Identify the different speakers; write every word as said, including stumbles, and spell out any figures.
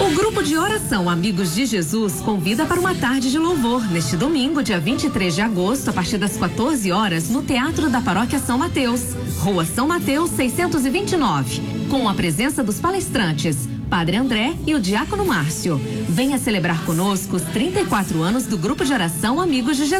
Speaker 1: O grupo de oração Amigos de Jesus convida para uma tarde de louvor neste domingo, dia vinte e três de agosto, a partir das quatorze horas, no Teatro da Paróquia São Mateus, Rua São Mateus, seiscentos e vinte e nove, com a presença dos palestrantes Padre André e o Diácono Márcio. Venha celebrar conosco os trinta e quatro anos do grupo de oração Amigos de Jesus.